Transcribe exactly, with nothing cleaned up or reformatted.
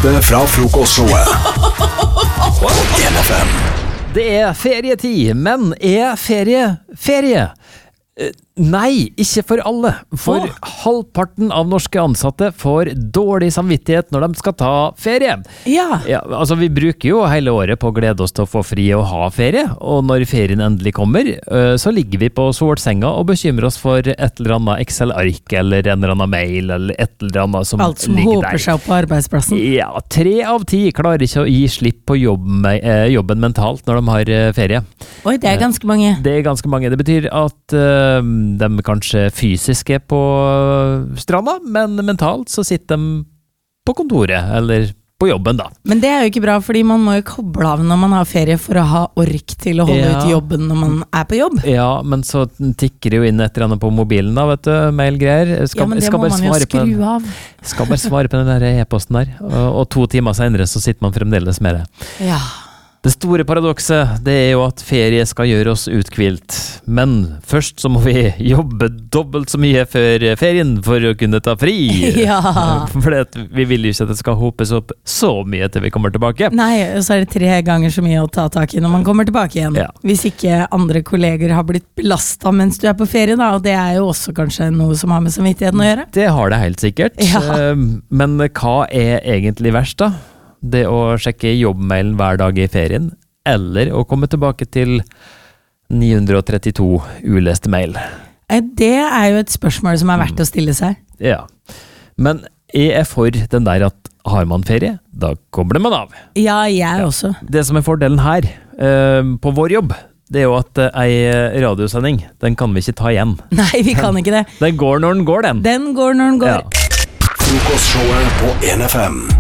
beste fra frokostshowet på en F M. Det er ferietid, men er ferie ferie? Eh, Nei, ikke for alle. For Åh. halvparten av norske ansatte får dårlig samvittighet når de skal ta ferie. Ja. Ja, altså Vi bruker jo hele året på å glede oss til å få fri og ha ferie, og når ferien endelig kommer, øh, så ligger vi på solsenga og bekymrer oss for et eller annet Excel-ark eller en eller annen mail eller et eller annet som, Alt som ligger håper der. seg opp på arbeidsplassen. Ja, tre av ti klarer ikke å gi slipp på jobben, eh, jobben mentalt når de har eh, ferie. Oi, det er ganske mange. Det er ganske mange. Det betyr at øh, de kanskje fysisk er på stranda, men mentalt så sitter de på kontoret, eller på jobben da. Men det er jo ikke bra, fordi man må jo koble av når man har ferie for å ha ork til å holde Ja. ut jobben når man er på jobb. Ja, men så tikker det jo inn et eller annet på mobilen da, vet du, mailgreier. Jeg Skal, Ja, men jeg det skal må bare man jo svare på den- skru av. skal bare svare på den der e-posten der, og, og to timer senere så sitter man fremdeles med det. Ja. Det store paradokset, det er jo at ferie skal gjøre oss utkvilt. Men først så må vi jobbe dobbelt så mye før ferien for å kunne ta fri. Ja. For det, vi vil jo ikke at det skal hopes opp så mye til vi kommer tilbake. Nei, og så er det tre ganger så mye å ta tak i når man kommer tilbake igjen. Ja. Hvis ikke andre kolleger har blitt belastet mens du er på ferie, da, og det er jo også kanskje noe som har med samvittigheten å gjøre. Det har det helt sikkert. Ja. Eh, Men hva er egentlig verst da? Det å sjekke jobbmailen hver dag i ferien, eller å komme tilbake til ni hundre trettito uleste mail. Eh, Det er jo et spørsmål som er verdt å stille seg. Ja. Men jeg er for den der at har man ferie, da kobler man av. Ja, jeg også. Det som er fordelen her, eh, på vår jobb, det er jo at eh, ei radiosending, den kan vi ikke ta igjen. Nei, vi kan ikke det. Den går når den går, den. Den går når den går. Ja. Frokostshowet på en F M.